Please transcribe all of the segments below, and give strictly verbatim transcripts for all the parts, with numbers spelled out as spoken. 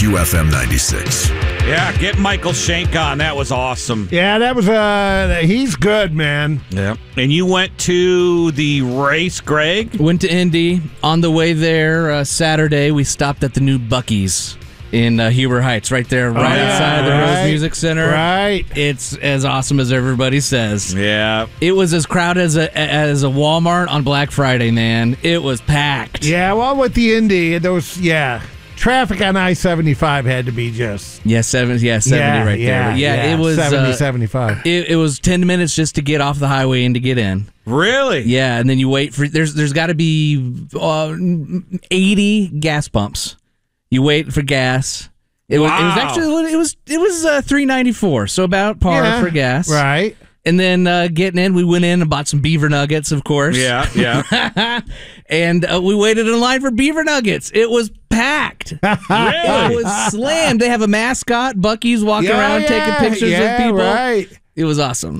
Q F M ninety-six. Yeah, get Michael Shank on. That was awesome. Yeah, that was, uh, he's good, man. Yeah. And you went to the race, Greg? Went to Indy. On the way there, uh, Saturday, we stopped at the new Buc-ee's in uh, Huber Heights, right there, right oh, yeah, outside of the right, Rose Music Center. Right. It's as awesome as everybody says. Yeah. It was as crowded as a, as a Walmart on Black Friday, man. It was packed. Yeah, well, with the Indy, there was, yeah. Traffic on I seventy-five had to be just... Yeah, seven, yeah, seventy yeah, right yeah, there. Yeah, yeah, it was... seventy, uh, seventy-five. It, it was ten minutes just to get off the highway and to get in. Really? Yeah, and then you wait for... There's There's got to be uh, eighty gas pumps. You wait for gas. It was, wow. it was actually... It was it was uh, three ninety-four, so about par Yeah, for gas. Right. And then uh, getting in, we went in and bought some beaver nuggets, of course. Yeah, yeah. And uh, we waited in line for beaver nuggets. It was packed. It was slammed. They have a mascot. Buc-ee's walking Yeah, around yeah, taking pictures yeah, of people. Right. It was awesome.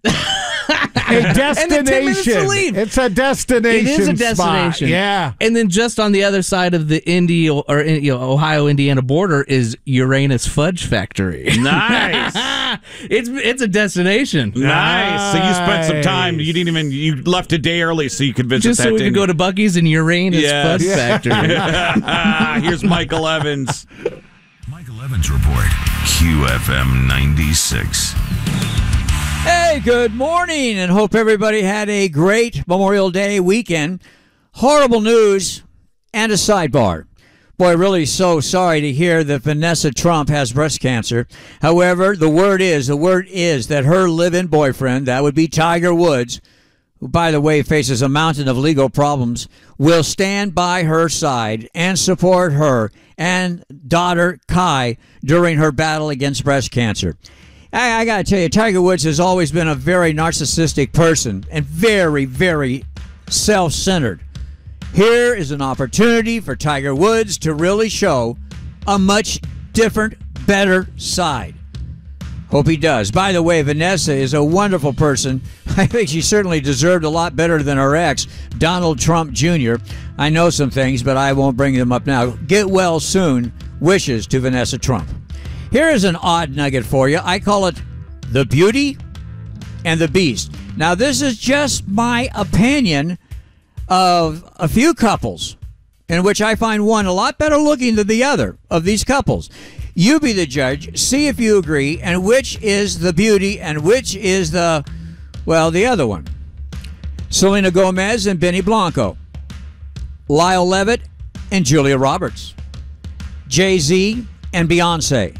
A destination. And then ten minutes to leave. It's a destination. It is a spot. destination. Yeah. And then just on the other side of the Indy or you know, Ohio-Indiana border is Uranus Fudge Factory. Nice. it's it's a destination. Nice. So you spent some time. You didn't even. You left a day early so you could visit Just that. so we could go to Buc-ee's and Uranus Yes. Fudge Yeah. Factory. Here's Michael Evans. Michael Evans Report. Q F M ninety-six. Hey, good morning, and hope everybody had a great Memorial Day weekend. Horrible news and a sidebar. Boy, really so sorry to hear that Vanessa Trump has breast cancer. However, the word is, the word is that her live-in boyfriend, that would be Tiger Woods, who, by the way, faces a mountain of legal problems, will stand by her side and support her and daughter Kai during her battle against breast cancer. I, I got to tell you, Tiger Woods has always been a very narcissistic person and very, very self-centered. Here is an opportunity for Tiger Woods to really show a much different, better side. Hope he does. By the way, Vanessa is a wonderful person. I think she certainly deserved a lot better than her ex, Donald Trump Junior I know some things, but I won't bring them up now. Get well soon. Wishes to Vanessa Trump. Here is an odd nugget for you. I call it the Beauty and the Beast. Now, this is just my opinion of a few couples in which I find one a lot better looking than the other of these couples. You be the judge. See if you agree, and which is the beauty and which is the, well, the other one. Selena Gomez and Benny Blanco. Lyle Levitt and Julia Roberts. Jay-Z and Beyonce.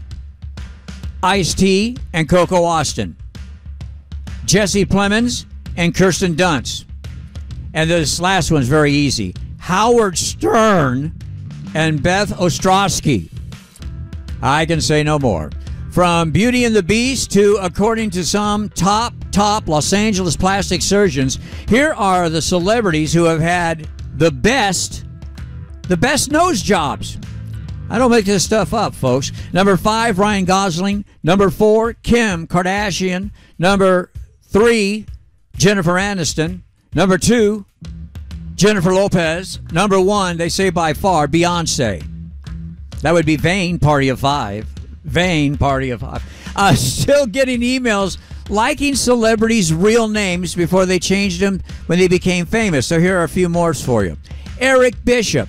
Ice-T and Coco Austin. Jesse Plemons and Kirsten Dunst. And this last one's very easy. Howard Stern and Beth Ostrowski. I can say no more. From Beauty and the Beast to, according to some top, top Los Angeles plastic surgeons, here are the celebrities who have had the best, the best nose jobs. I don't make this stuff up, folks. Number five, Ryan Gosling. Number four, Kim Kardashian. Number three, Jennifer Aniston. Number two, Jennifer Lopez. Number one, they say by far, Beyonce. That would be vain, party of five. Vain, party of five. Uh, still getting emails liking celebrities' real names before they changed them when they became famous. So here are a few more for you. Eric Bishop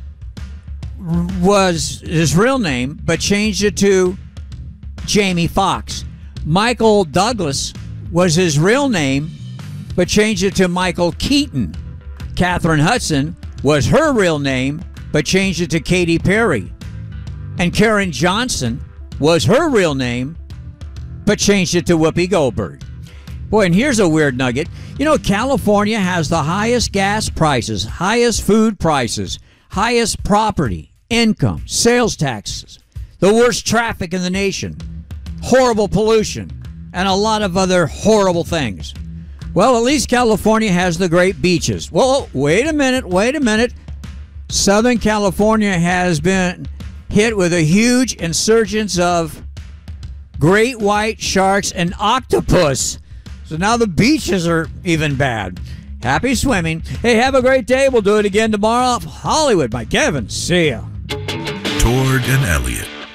was his real name, but changed it to Jamie Foxx. Michael Douglas was his real name, but changed it to Michael Keaton. Katherine Hudson was her real name, but changed it to Katy Perry. And Karen Johnson was her real name, but changed it to Whoopi Goldberg. Boy, and here's a weird nugget. You know, California has the highest gas prices, highest food prices, highest property, income, sales taxes, the worst traffic in the nation, horrible pollution, and a lot of other horrible things. Well, at least California has the great beaches. Well, wait a minute, wait a minute. Southern California has been hit with a huge insurgence of great white sharks and octopus. So now the beaches are even bad. Happy swimming. Hey, have a great day. We'll do it again tomorrow. Hollywood, Mike Evans. See ya. Tord and Elliott.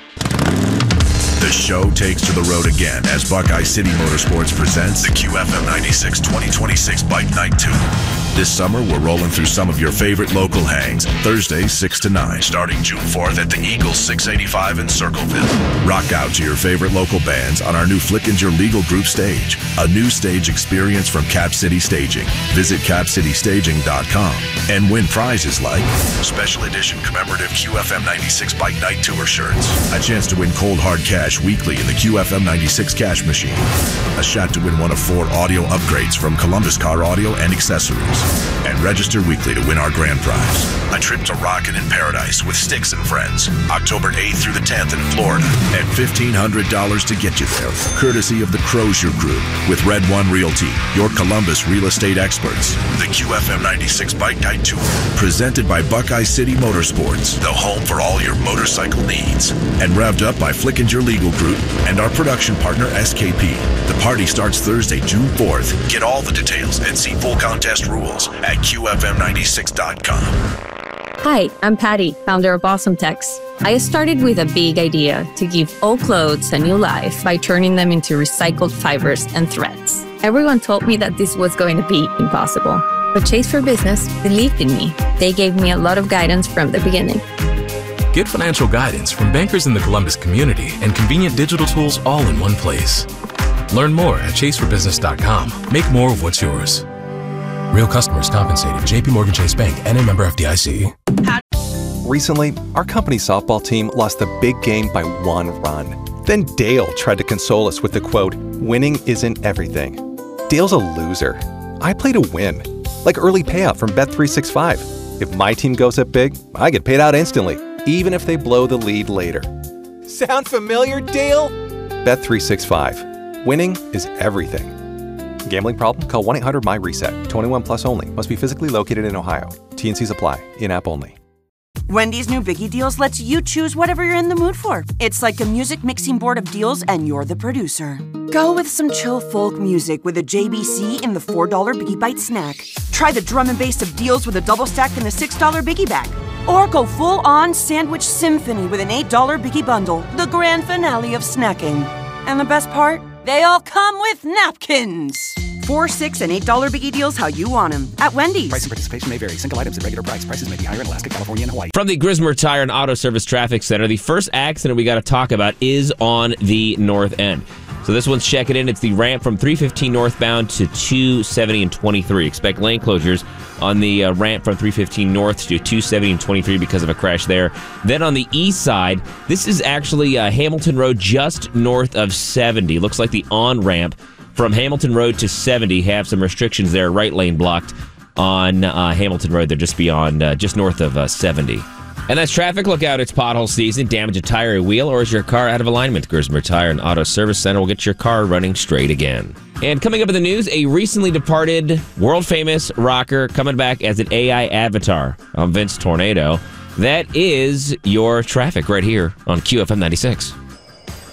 The show takes to the road again as Buckeye City Motorsports presents the Q F M ninety-six twenty twenty-six Bike Night two. This summer, we're rolling through some of your favorite local hangs, Thursday, six to nine, starting June fourth at the Eagles six eighty-five in Circleville. Rock out to your favorite local bands on our new Flickinger Legal Group stage, a new stage experience from Cap City Staging. Visit cap city staging dot com and win prizes like special edition commemorative Q F M ninety-six Bike Night Tour shirts, a chance to win cold hard cash weekly in the Q F M ninety-six cash machine, a shot to win one of four audio upgrades from Columbus Car Audio and Accessories, and register weekly to win our grand prize, a trip to Rockin' in Paradise with Styx and Friends, October eighth through the tenth in Florida, and fifteen hundred dollars to get you there, courtesy of the Crozier Group with Red One Realty, your Columbus real estate experts. The Q F M ninety-six Bike Night Tour, presented by Buckeye City Motorsports, the home for all your motorcycle needs, and revved up by Flickinger Legal Group and our production partner S K P. The party starts Thursday, June fourth. Get all the details and see full contest rules at Q F M ninety-six dot com. Hi, I'm Patty, founder of Awesome Tex. I started with a big idea to give old clothes a new life by turning them into recycled fibers and threads. Everyone told me that this was going to be impossible, but Chase for Business believed in me. They gave me a lot of guidance from the beginning. Get financial guidance from bankers in the Columbus community and convenient digital tools all in one place. Learn more at chase for business dot com. Make more of what's yours. Real customers compensated. J P Morgan Chase Bank and a member F D I C. Recently, our company softball team lost the big game by one run. Then Dale tried to console us with the quote, "Winning isn't everything." Dale's a loser. I play to win. Like early payout from Bet three sixty-five. If my team goes up big, I get paid out instantly, even if they blow the lead later. Sound familiar, Dale? Bet three sixty-five. Winning is everything. Gambling problem? Call one eight hundred M Y reset. twenty-one plus only. Must be physically located in Ohio. T N Cs apply. In-app only. Wendy's new Biggie Deals lets you choose whatever you're in the mood for. It's like a music mixing board of deals, and you're the producer. Go with some chill folk music with a J B C in the four dollar Biggie Bite snack. Try the drum and bass of deals with a double stack in the six dollar Biggie Bag. Or go full-on sandwich symphony with an eight dollar Biggie Bundle, the grand finale of snacking. And the best part? They all come with napkins. Four, six, and eight dollar Biggie Deals how you want them at Wendy's. Price and participation may vary. Single items at regular price. Prices may be higher in Alaska, California, and Hawaii. From the Grismer Tire and Auto Service Traffic Center, the first accident we got to talk about is on the north end. So this one's checking in. It's the ramp from three fifteen northbound to two seventy and twenty-three. Expect lane closures on the uh, ramp from three fifteen north to two seventy and twenty-three because of a crash there. Then on the east side, this is actually uh, Hamilton Road just north of seventy. Looks like the on-ramp from Hamilton Road to seventy have some restrictions there. Right lane blocked on uh, Hamilton Road. They're just beyond, uh, just north of uh, seventy. And that's traffic. Look out, it's pothole season. Damage a tire, a wheel, or is your car out of alignment? Grismer Tire and Auto Service Center will get your car running straight again. And coming up in the news, a recently departed world-famous rocker coming back as an A I avatar. I'm Vince Tornado. That is your traffic right here on Q F M ninety-six.